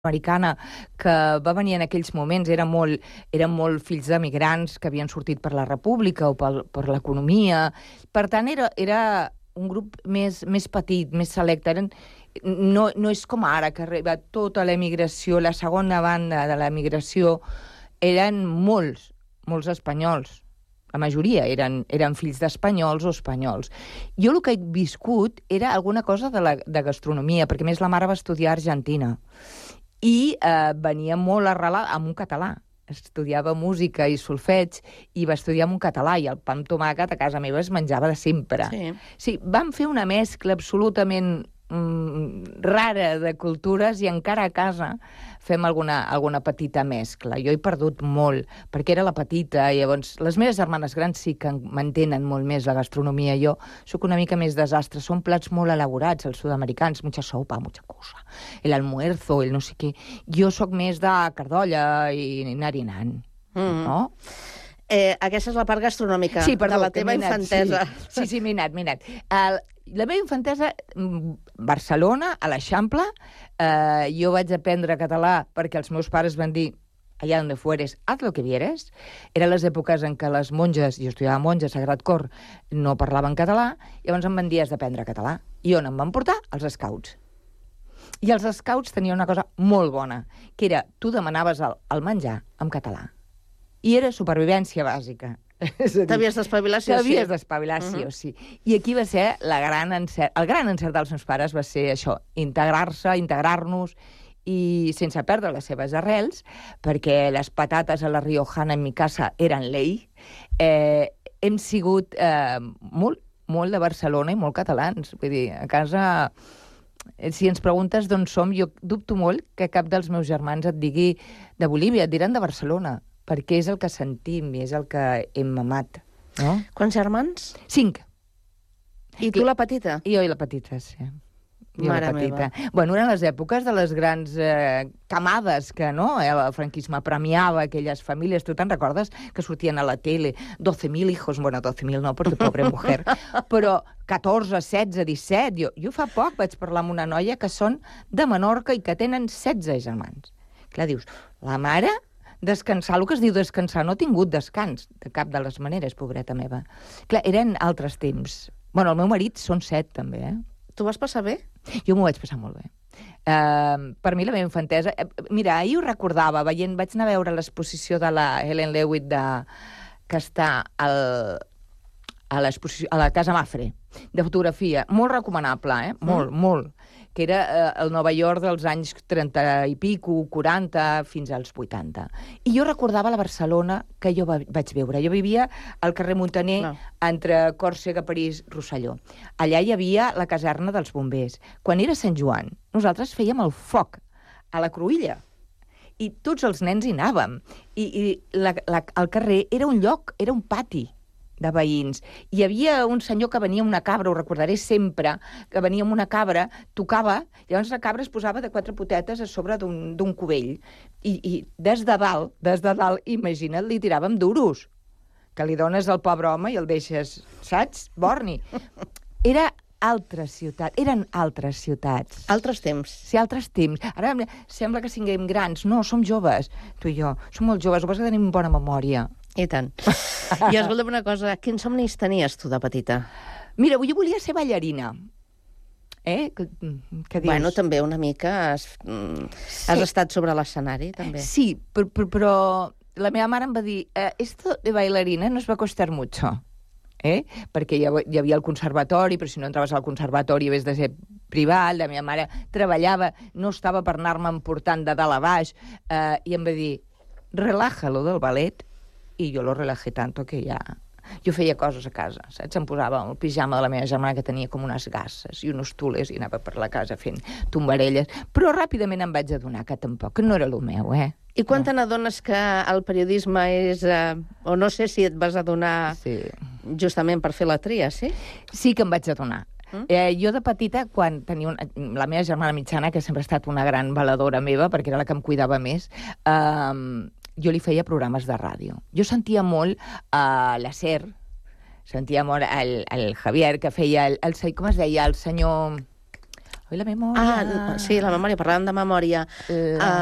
americana que va venir en aquells moments, eren molt fills d'emigrants que havien sortit per la República o per l'economia. Per tant, era un grup més petit, més selecte. No és com ara, que arriba tota l'emigració, la segona banda de l'emigració, eren molts espanyols. La majoria eren fills d'espanyols o espanyols. Jo el que he viscut era alguna cosa de gastronomia, perquè a més la mare va estudiar a Argentina i venia molt arrelat amb un català. Estudiava música i solfeig i va estudiar amb un català, i el pa amb tomàquet a casa meva es menjava de sempre. Sí, vam fer una mescla absolutament rara de cultures i encara a casa fem alguna petita mescla. Jo he perdut molt, perquè era la petita, i llavors les meves germanes grans sí que mantenen molt més la gastronomia. Jo sóc una mica més desastre. Són plats molt elaborats, els sud-americans, mucha sopa, mucha cosa, el almuerzo, el no sé què. Jo sóc més de cardolla i narinant, no? Aquesta és la part gastronòmica de la teva infantesa. Sí, m'he anat. La meva infantesa, Barcelona, a l'Eixample, jo vaig aprendre català perquè els meus pares van dir allá donde fueres, haz lo que vieres. Eren les èpoques en què les monges, jo estudiava monges, Sagrat Cor, no parlaven català, llavors em van dir has d'aprendre català. I on em van portar? Els scouts. I els scouts tenien una cosa molt bona, que era, tu demanaves el menjar en català. I era supervivència bàsica. T'havies d'espavilar sí o sí. T'havies d'espavilar sí o sí. I aquí va ser el gran encert dels meus pares va ser això, integrar-nos i sense perdre les seves arrels, perquè les patates a la riojana en mi casa eren lei. Hem sigut molt de Barcelona i molt catalans. Vull dir, a casa, si ens preguntes d'on som, jo dubto molt que cap dels meus germans et digui de Bolívia, et diran de Barcelona, perquè és el que sentim i és el que hem mamat, no? Quants germans? 5. I tu la petita? Jo i la petita, sí. Mare meva. Bueno, eren les èpoques de les grans camades que, no? El franquisme premiava aquelles famílies. Tu te'n recordes que sortien a la tele 12.000 hijos? Bueno, 12.000 no, perquè pobre mujer. Però 14, 16, 17... Jo fa poc vaig parlar amb una noia que són de Menorca i que tenen 16 germans. Clar, dius, la mare... Descansar, el que es diu descansar, no ha tingut descans de cap de les maneres, pobreta meva. Clar, eren altres temps. Bueno, el meu marit són 7, també, Tu vas passar bé? Jo m'ho vaig passar molt bé. Per mi la meva infantesa... Mira, ahir ho recordava, vaig anar a veure l'exposició de la Helen Lewitt que està a la Casa Mafre, de fotografia. Molt recomanable, molt. Que era el Nova York dels anys 30 i pico, 40, fins als 80. I jo recordava la Barcelona que jo vaig veure. Jo vivia al carrer Montaner, entre Còrsega, París, Rosselló. Allà hi havia la caserna dels bombers. Quan era Sant Joan, nosaltres fèiem el foc a la Cruïlla. I tots els nens hi anàvem. I el carrer era un lloc, era un pati de veïns. Hi havia un senyor que venia amb una cabra, ho recordaré sempre, que venia amb una cabra, tocava, llavors la cabra es posava de 4 potetes a sobre d'un cubell. I des de dalt, imagina't, li tiràvem duros, que li dones al pobre home i el deixes, saps? Borni. Eren altres ciutats. Altres temps. Sí, altres temps. Ara sembla que siguem grans. No, som joves, tu i jo. Som molt joves, que tenim bona memòria. I tant. I escolta'm una cosa, quins somnis tenies tu de petita? Mira, jo volia ser ballarina. Què dius? Bueno, també una mica has estat sobre l'escenari, també. Sí, però la meva mare em va dir esto de bailarina nos va costar mucho. Perquè hi havia el conservatori, però si no entraves al conservatori havies de ser privat, la meva mare treballava, no estava per anar-me emportant de dalt a baix, i em va dir, relájalo del ballet, i jo lo relajé tanto que ja... Jo feia coses a casa, saps? Em posava el pijama de la meva germana, que tenia com unes gasses i unos tules, i anava per la casa fent tombarelles. Però ràpidament em vaig adonar que tampoc no era el meu, I quan te n'adones que el periodisme és... o no sé si et vas adonar justament per fer la tria, sí? Sí que em vaig adonar. Jo de petita, quan tenia la meva germana mitjana, que sempre ha estat una gran valedora meva, perquè era la que em cuidava més, jo li feia programes de ràdio. Jo sentia molt la SER, sentia molt el Javier, que feia com es deia, el senyor... Oi, la memòria? Sí, la memòria, parlàvem de memòria.